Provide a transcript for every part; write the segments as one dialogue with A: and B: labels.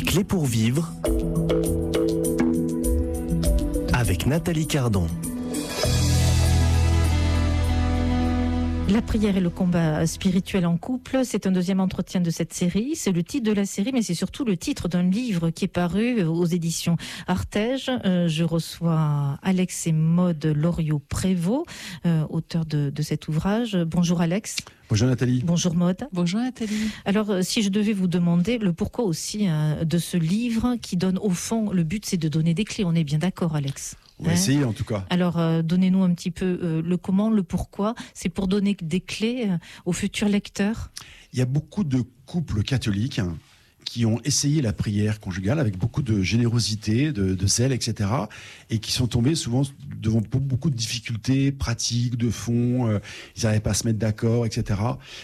A: Clé pour vivre avec Nathalie Cardon.
B: La prière et le combat spirituel en couple, c'est un deuxième entretien de cette série. C'est le titre de la série, mais c'est surtout le titre d'un livre qui est paru aux éditions Artege. Je reçois Alex et Maude Loriot-Prévost, auteurs de cet ouvrage. Bonjour Alex.
C: Bonjour Nathalie.
B: Bonjour Maude.
D: Bonjour Nathalie.
B: Alors, si je devais vous demander le pourquoi aussi de ce livre qui donne, au fond, le but c'est de donner des clés. On est bien d'accord Alex ?
C: On va essayer en tout cas.
B: Alors, donnez-nous un petit peu le comment, le pourquoi. C'est pour donner des clés aux futurs lecteurs.
C: Il y a beaucoup de couples catholiques qui ont essayé la prière conjugale avec beaucoup de générosité, de zèle, etc. et qui sont tombés souvent devant beaucoup de difficultés pratiques, de fond. Ils n'arrivaient pas à se mettre d'accord, etc.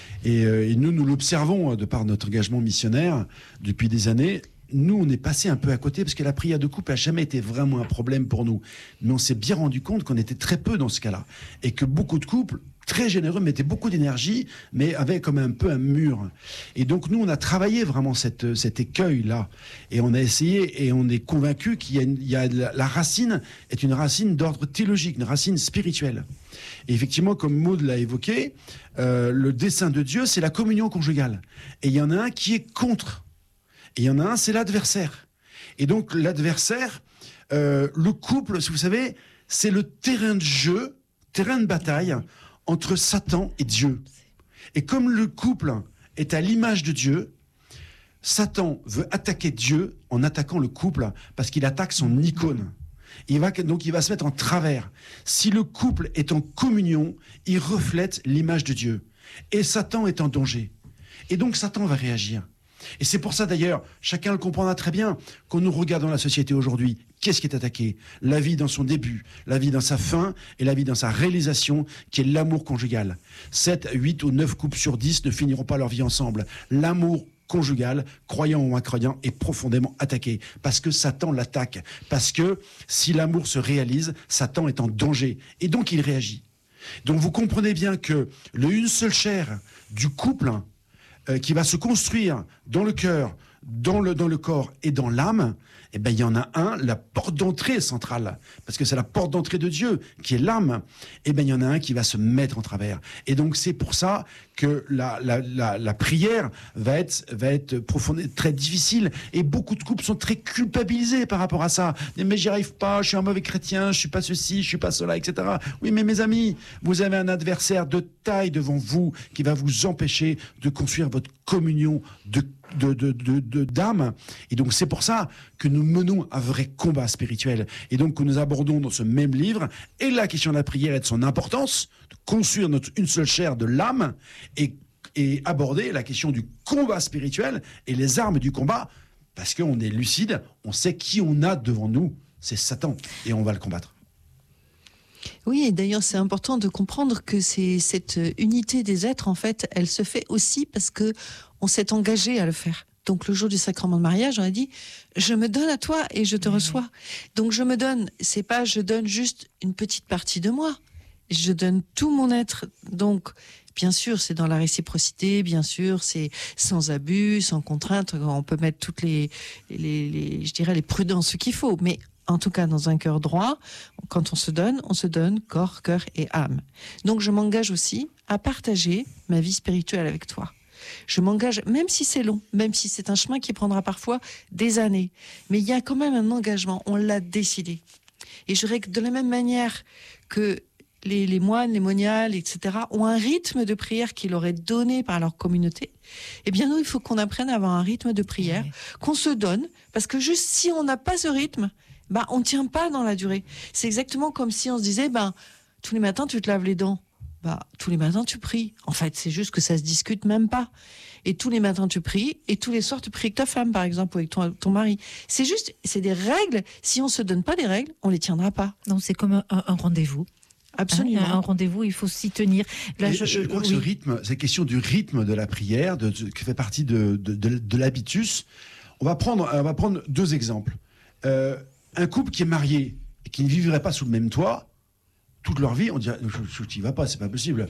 C: Et nous l'observons de par notre engagement missionnaire depuis des années. Nous, on est passé un peu à côté parce que la prière de couple n'a jamais été vraiment un problème pour nous. Mais on s'est bien rendu compte qu'on était très peu dans ce cas-là. Et que beaucoup de couples, très généreux, mettaient beaucoup d'énergie, mais avaient comme un peu un mur. Et donc, nous, on a travaillé vraiment cet écueil-là. Et on a essayé, et on est convaincu la racine est une racine d'ordre théologique, une racine spirituelle. Et effectivement, comme Maud l'a évoqué, le dessein de Dieu, c'est la communion conjugale. Et il y en a un qui est contre. Et il y en a un, c'est l'adversaire. Et donc, l'adversaire, le couple, vous savez, c'est le terrain de jeu, terrain de bataille entre Satan et Dieu. Et comme le couple est à l'image de Dieu, Satan veut attaquer Dieu en attaquant le couple parce qu'il attaque son icône. Donc, il va se mettre en travers. Si le couple est en communion, il reflète l'image de Dieu. Et Satan est en danger. Et donc, Satan va réagir. Et c'est pour ça d'ailleurs, chacun le comprendra très bien, quand nous regardons la société aujourd'hui, qu'est-ce qui est attaqué ? La vie dans son début, la vie dans sa fin et la vie dans sa réalisation, qui est l'amour conjugal. 7, 8 ou 9 couples sur 10 ne finiront pas leur vie ensemble. L'amour conjugal, croyant ou incroyant, est profondément attaqué. Parce que Satan l'attaque. Parce que si l'amour se réalise, Satan est en danger. Et donc il réagit. Donc vous comprenez bien que une seule chair du couple qui va se construire dans le cœur, dans le corps et dans l'âme, eh ben, il y en a un, la porte d'entrée centrale, parce que c'est la porte d'entrée de Dieu, qui est l'âme, eh ben, il y en a un qui va se mettre en travers. Et donc, c'est pour ça que la prière va être profondément très difficile. Et beaucoup de couples sont très culpabilisés par rapport à ça. Mais j'y arrive pas, je suis un mauvais chrétien, je suis pas ceci, je suis pas cela, etc. Oui, mais mes amis, vous avez un adversaire de taille devant vous qui va vous empêcher de construire votre communion d'âme. Et donc, c'est pour ça que nous menons un vrai combat spirituel. Et donc, que nous abordons dans ce même livre et la question de la prière et de son importance, de construire une seule chair de l'âme et aborder la question du combat spirituel et les armes du combat, parce qu'on est lucide, on sait qui on a devant nous, c'est Satan, et on va le combattre.
D: Oui, et d'ailleurs, c'est important de comprendre que cette unité des êtres, en fait, elle se fait aussi parce que on s'est engagé à le faire. Donc, le jour du sacrement de mariage, on a dit, je me donne à toi et je te reçois. Donc, je me donne, c'est pas je donne juste une petite partie de moi. Je donne tout mon être. Donc, bien sûr, c'est dans la réciprocité, bien sûr, c'est sans abus, sans contrainte. On peut mettre toutes les prudences qu'il faut. Mais, en tout cas, dans un cœur droit, quand on se donne corps, cœur et âme. Donc, je m'engage aussi à partager ma vie spirituelle avec toi. Je m'engage, même si c'est long, même si c'est un chemin qui prendra parfois des années. Mais il y a quand même un engagement, on l'a décidé. Et je dirais que de la même manière que les moines, les moniales, etc., ont un rythme de prière qui leur est donné par leur communauté, eh bien nous, il faut qu'on apprenne à avoir un rythme de prière, qu'on se donne, parce que juste si on n'a pas ce rythme, on ne tient pas dans la durée. C'est exactement comme si on se disait, tous les matins, tu te laves les dents. Tous les matins, tu pries. En fait, c'est juste que ça se discute même pas. Et tous les matins, tu pries, et tous les soirs, tu pries avec ta femme, par exemple, ou avec ton mari. C'est des règles. Si on se donne pas des règles, on les tiendra pas.
B: Donc, c'est comme un rendez-vous.
D: Absolument.
B: Un rendez-vous, il faut s'y tenir. Là,
C: je crois que ce rythme, cette question du rythme de la prière, qui fait partie de l'habitus, on va prendre 2 exemples. Un couple qui est marié et qui ne vivrait pas sous le même toit, toute leur vie, on dit tu vas pas, c'est pas possible.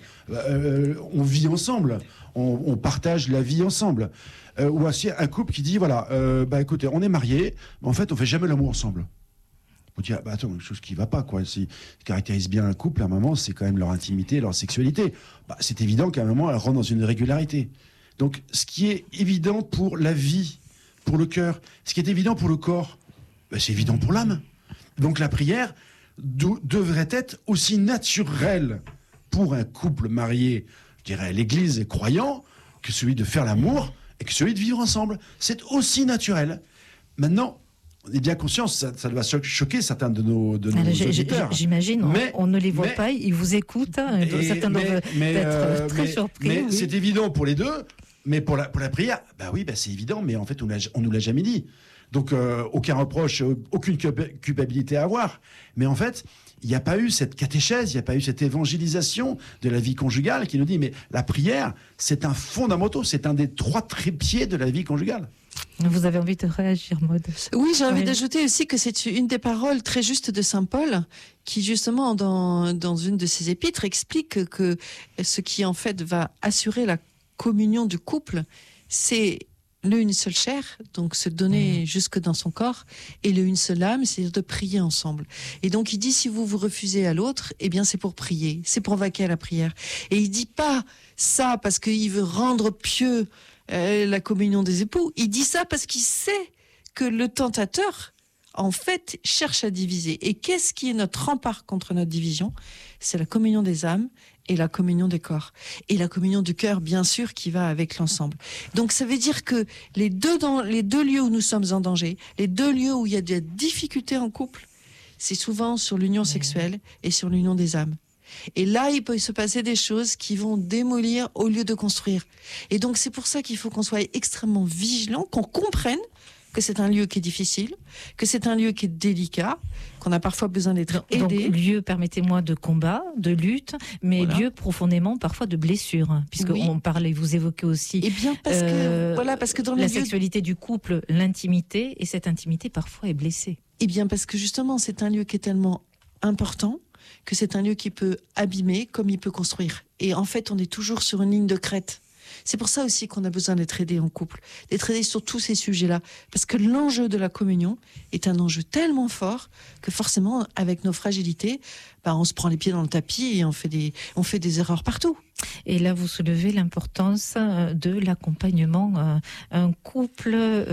C: On vit ensemble, on partage la vie ensemble. Ou aussi un couple qui dit voilà, écoutez, on est mariés, mais en fait on fait jamais l'amour ensemble. On dit attends, une chose qui va pas quoi. Ce qui caractérise bien un couple à un moment, c'est quand même leur intimité, leur sexualité. C'est évident qu'à un moment elle rentre dans une régularité. Donc ce qui est évident pour la vie, pour le cœur, ce qui est évident pour le corps, c'est évident pour l'âme. Donc la prière devrait être aussi naturelle pour un couple marié, je dirais l'Église et croyant, que celui de faire l'amour et que celui de vivre ensemble. C'est aussi naturel. Maintenant, on est bien conscient, ça doit choquer certains de nos auditeurs.
B: J'imagine, on ne les voit pas, ils vous écoutent, certains doivent être très surpris.
C: Mais
B: oui.
C: C'est évident pour les deux, mais pour la prière, c'est évident, mais en fait on nous l'a jamais dit. Donc aucun reproche, aucune culpabilité à avoir. Mais en fait, il n'y a pas eu cette catéchèse, il n'y a pas eu cette évangélisation de la vie conjugale qui nous dit mais la prière, c'est un fondamental, c'est un des 3 trépieds de la vie conjugale.
B: Vous avez envie de réagir, Maud?
D: Oui, j'ai envie d'ajouter aussi que c'est une des paroles très justes de Saint Paul, qui justement dans une de ses épîtres explique que ce qui en fait va assurer la communion du couple, c'est une seule chair, donc se donner jusque dans son corps, et une seule âme, c'est-à-dire de prier ensemble. Et donc il dit, si vous vous refusez à l'autre, eh bien c'est pour prier, c'est pour vaquer à la prière. Et il dit pas ça parce qu'il veut rendre pieux la communion des époux, il dit ça parce qu'il sait que le tentateur, en fait, cherche à diviser. Et qu'est-ce qui est notre rempart contre notre division? C'est la communion des âmes et la communion des corps. Et la communion du cœur, bien sûr, qui va avec l'ensemble. Donc ça veut dire que les deux lieux où nous sommes en danger, les 2 lieux où il y a des difficultés en couple, c'est souvent sur l'union sexuelle et sur l'union des âmes. Et là, il peut se passer des choses qui vont démolir au lieu de construire. Et donc c'est pour ça qu'il faut qu'on soit extrêmement vigilant, qu'on comprenne que c'est un lieu qui est difficile, que c'est un lieu qui est délicat, qu'on a parfois besoin d'être aidé.
B: Donc, lieu, permettez-moi, de combat, de lutte, mais lieu profondément parfois de blessure, puisque on parlait, vous évoquez aussi
D: parce que dans
B: la sexualité du couple, l'intimité, et cette intimité parfois est blessée.
D: Eh bien, parce que justement, c'est un lieu qui est tellement important que c'est un lieu qui peut abîmer comme il peut construire. Et en fait, on est toujours sur une ligne de crête. C'est pour ça aussi qu'on a besoin d'être aidé en couple, d'être aidé sur tous ces sujets-là. Parce que l'enjeu de la communion est un enjeu tellement fort que forcément, avec nos fragilités, on se prend les pieds dans le tapis et on fait des erreurs partout.
B: Et là, vous soulevez l'importance de l'accompagnement. Un couple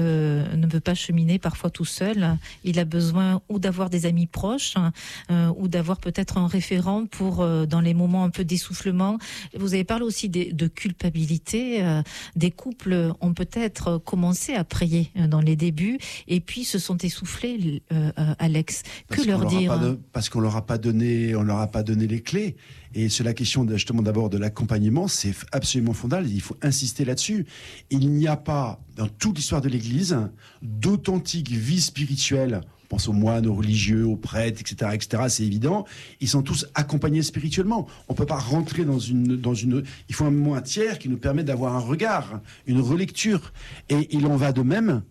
B: ne peut pas cheminer parfois tout seul. Il a besoin ou d'avoir des amis proches ou d'avoir peut-être un référent pour, dans les moments un peu d'essoufflement. Vous avez parlé aussi de culpabilité. Des couples ont peut-être commencé à prier dans les débuts et puis se sont essoufflés, Alex. Que leur dire?
C: Parce qu'on leur a pas donné les clés. Et c'est la question justement d'abord de l'accompagnement, c'est absolument fondamental, il faut insister là-dessus. Il n'y a pas, dans toute l'histoire de l'Église, d'authentique vie spirituelle. On pense aux moines, aux religieux, aux prêtres, etc., c'est évident. Ils sont tous accompagnés spirituellement. On ne peut pas rentrer dans une... Il faut un moment, un tiers qui nous permet d'avoir un regard, une relecture. Et il en va de même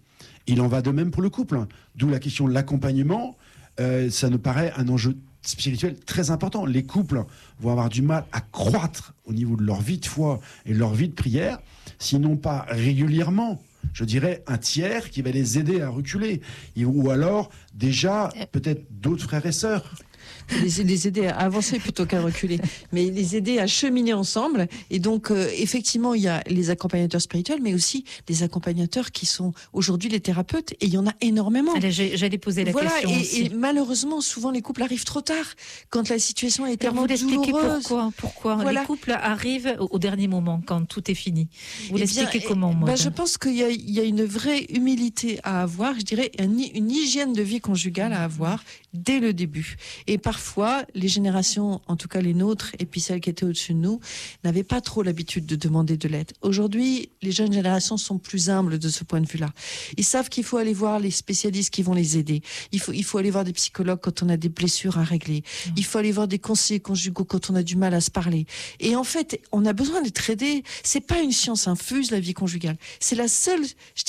C: pour le couple. D'où la question de l'accompagnement. Ça nous paraît un enjeu spirituel très important. Les couples vont avoir du mal à croître au niveau de leur vie de foi et de leur vie de prière, sinon pas régulièrement. Je dirais un tiers qui va les aider à reculer. Ou alors, déjà, peut-être d'autres frères et sœurs.
D: Les aider à avancer plutôt qu'à reculer, mais les aider à cheminer ensemble. Et donc, effectivement, il y a les accompagnateurs spirituels, mais aussi les accompagnateurs qui sont aujourd'hui les thérapeutes, et il y en a énormément.
B: J'allais poser la question aussi.
D: Et malheureusement, souvent, les couples arrivent trop tard, quand la situation est tellement douloureuse.
B: Vous l'expliquez pourquoi les couples arrivent au dernier moment, quand tout est fini. Vous l'expliquez comment, moi
D: Je pense qu'il y a une vraie humilité à avoir, je dirais, une hygiène de vie conjugale à avoir dès le début. Et parfois, les générations, en tout cas les nôtres, et puis celles qui étaient au-dessus de nous, n'avaient pas trop l'habitude de demander de l'aide. Aujourd'hui, les jeunes générations sont plus humbles de ce point de vue-là. Ils savent qu'il faut aller voir les spécialistes qui vont les aider. Il faut aller voir des psychologues quand on a des blessures à régler. Il faut aller voir des conseillers conjugaux quand on a du mal à se parler. Et en fait, on a besoin d'être aidé. C'est pas une science infuse, la vie conjugale. C'est le seul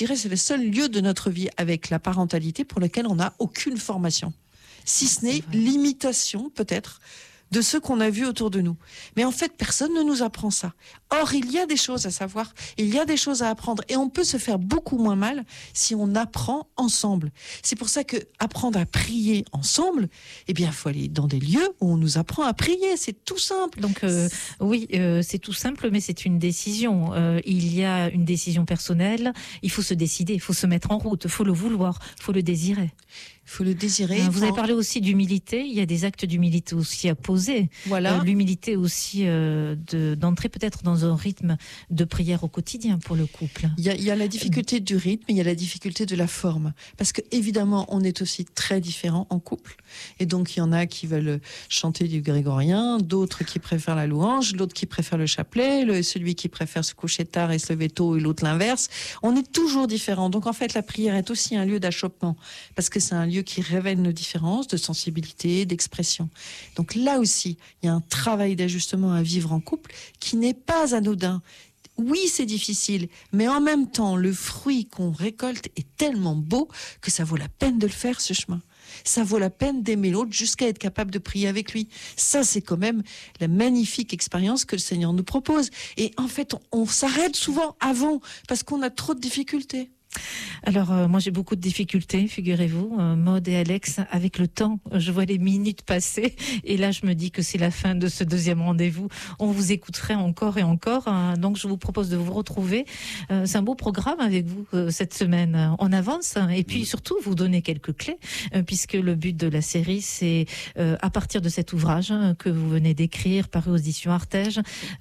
D: lieu de notre vie avec la parentalité pour lequel on n'a aucune formation. Si ce n'est l'imitation, peut-être, de ceux qu'on a vus autour de nous. Mais en fait, personne ne nous apprend ça. Or, il y a des choses à savoir, il y a des choses à apprendre, et on peut se faire beaucoup moins mal si on apprend ensemble. C'est pour ça que apprendre à prier ensemble, eh bien, il faut aller dans des lieux où on nous apprend à prier. C'est tout simple.
B: Donc oui, c'est tout simple, mais c'est une décision. Il y a une décision personnelle. Il faut se décider, il faut se mettre en route, il faut le vouloir, il faut le désirer.
D: Il faut le désirer.
B: Vous avez parlé aussi d'humilité. Il y a des actes d'humilité aussi à poser.
D: Voilà.
B: L'humilité aussi d'entrer peut-être dans un rythme de prière au quotidien pour le couple.
D: Il y a la difficulté du rythme, il y a la difficulté de la forme. Parce que évidemment, on est aussi très différents en couple. Et donc, il y en a qui veulent chanter du grégorien, d'autres qui préfèrent la louange, l'autre qui préfère le chapelet, celui qui préfère se coucher tard et se lever tôt, et l'autre l'inverse. On est toujours différents. Donc, en fait, la prière est aussi un lieu d'achoppement. Parce que c'est un lieu qui révèle nos différences de sensibilité, d'expression. Donc là aussi, il y a un travail d'ajustement à vivre en couple qui n'est pas anodin. Oui, c'est difficile, mais en même temps, le fruit qu'on récolte est tellement beau que ça vaut la peine de le faire, ce chemin. Ça vaut la peine d'aimer l'autre jusqu'à être capable de prier avec lui. Ça, c'est quand même la magnifique expérience que le Seigneur nous propose. Et en fait, on s'arrête souvent avant parce qu'on a trop de difficultés.
B: Alors, moi j'ai beaucoup de difficultés, figurez-vous, Maud et Alex, avec le temps, je vois les minutes passer et là je me dis que c'est la fin de ce deuxième rendez-vous. On vous écouterait encore et encore, donc je vous propose de vous retrouver. C'est un beau programme avec vous cette semaine. On avance et puis surtout vous donner quelques clés, puisque le but de la série c'est à partir de cet ouvrage que vous venez d'écrire, paru aux éditions Artege,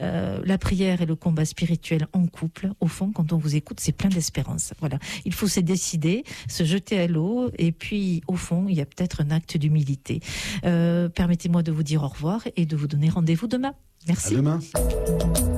B: la prière et le combat spirituel en couple. Au fond, quand on vous écoute, c'est plein d'espérance. Voilà. Il faut se décider, se jeter à l'eau, et puis au fond, il y a peut-être un acte d'humilité. Permettez-moi de vous dire au revoir et de vous donner rendez-vous demain. Merci.
C: À demain.